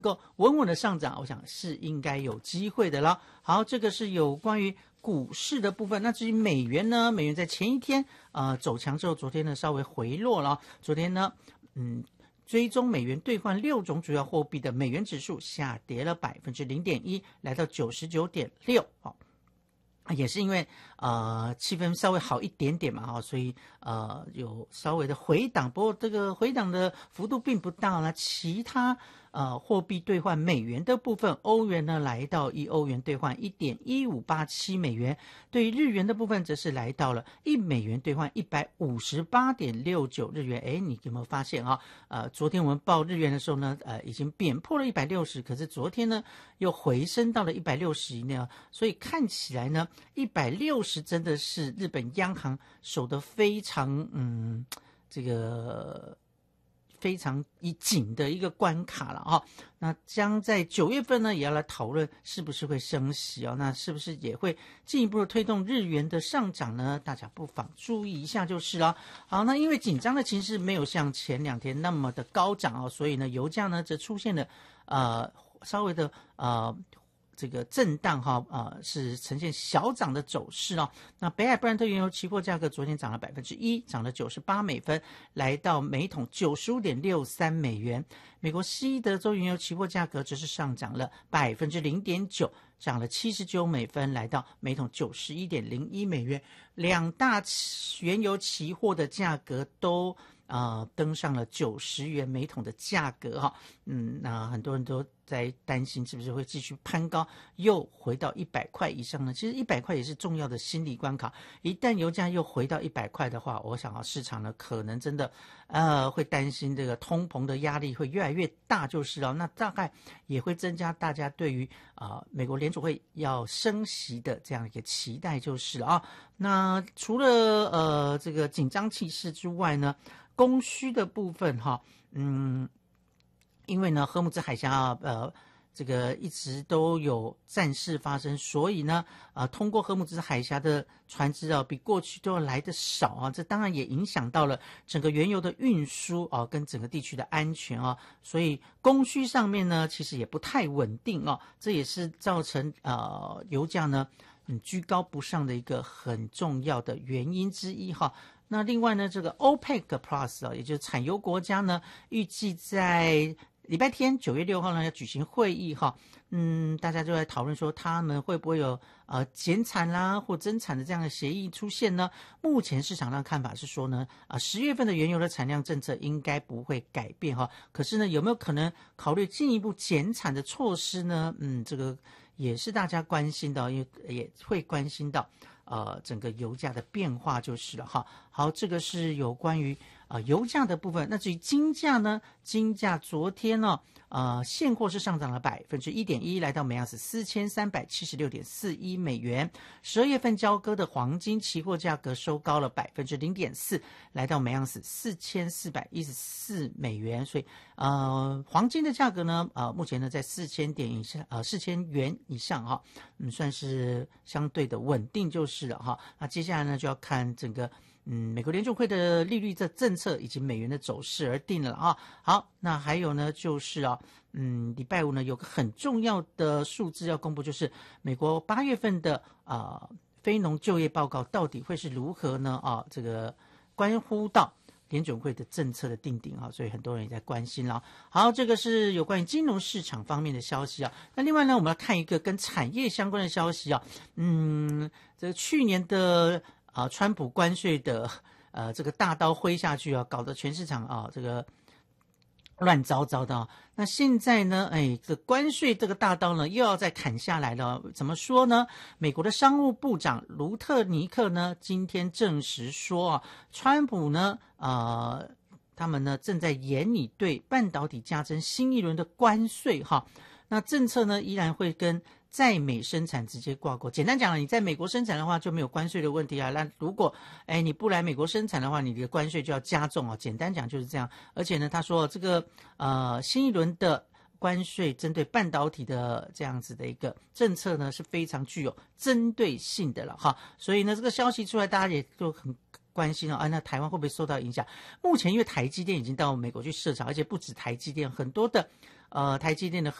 够稳稳的上涨，我想是应该有机会的了。好，这个是有关于股市的部分。那至于美元呢，美元在前一天走强之后，昨天呢稍微回落了。昨天呢追踪美元兑换6种主要货币的美元指数下跌了 0.1%， 来到 99.6。 也是因为气氛稍微好一点点嘛，所以有稍微的回档，不过这个回档的幅度并不大。那其他货币兑换美元的部分，欧元呢来到1欧元兑换 1.1587 美元，对于日元的部分则是来到了1美元兑换 158.69 日元。你有没有发现昨天我们报日元的时候呢已经贬破了160，可是昨天呢又回升到了160以内，所以看起来呢160真的是日本央行守得非常这个非常紧的一个关卡了那将在9月份呢也要来讨论是不是会升息那是不是也会进一步的推动日元的上涨呢？大家不妨注意一下就是了。好，那因为紧张的情势没有像前2天那么的高涨所以呢油价呢则出现了稍微的这个震荡是呈现小涨的走势那北海布兰特原油期货价格昨天涨了 1%， 涨了98美分，来到每桶 95.63 美元。美国西德州原油期货价格则是上涨了 0.9%， 涨了79美分，来到每桶 91.01 美元。两大原油期货的价格都登上了90元每桶的价格那很多人都在担心是不是会继续攀高，又回到100块以上呢？其实100块也是重要的心理关卡，一旦油价又回到100块的话，我想市场呢可能真的会担心这个通膨的压力会越来越大就是了。那大概也会增加大家对于美国联储会要升息的这样一个期待就是了那除了这个紧张气势之外呢，供需的部分因为呢荷姆兹海峡这个一直都有战事发生，所以呢通过荷姆兹海峡的船只比过去都要来得少这当然也影响到了整个原油的运输跟整个地区的安全所以供需上面呢其实也不太稳定这也是造成油价呢居高不上的一个很重要的原因之一那另外呢，这个 OPEC Plus 也就是产油国家呢，预计在礼拜天9月6号呢要举行会议大家就在讨论说他们会不会有减产啦或增产的这样的协议出现呢？目前市场上的看法是说呢10月份的原油的产量政策应该不会改变可是呢有没有可能考虑进一步减产的措施呢？这个也是大家关心的，因为也会关心到整个油价的变化就是了好，这个是有关于油价的部分。那至于金价呢，金价昨天现货是上涨了 1.1%， 来到每盎司 4376.41 美元。12月份交割的黄金期货价格收高了 0.4%， 来到每盎司 4414 美元。所以黄金的价格呢目前呢在4000元以上算是相对的稳定就是了那接下来呢就要看整个美国联储会的利率的政策以及美元的走势而定了好，那还有呢就是礼拜五呢有个很重要的数字要公布，就是美国8月份的非农就业报告到底会是如何呢这个关乎到联准会的政策的定定所以很多人也在关心了。好，这个是有关于金融市场方面的消息那另外呢我们要看一个跟产业相关的消息这个去年的川普关税的这个大刀挥下去搞得全市场这个乱糟糟的那现在呢这关税这个大刀呢又要再砍下来了。怎么说呢？美国的商务部长卢特尼克呢今天证实说川普呢他们呢正在研拟对半导体加征新一轮的关税那政策呢依然会跟在美生产直接挂钩。简单讲了，你在美国生产的话就没有关税的问题那如果你不来美国生产的话，你的关税就要加重简单讲就是这样。而且呢他说这个新一轮的关税针对半导体的这样子的一个政策呢是非常具有针对性的了所以呢这个消息出来大家也都很关心那台湾会不会受到影响？目前因为台积电已经到美国去设厂，而且不止台积电，很多的台积电的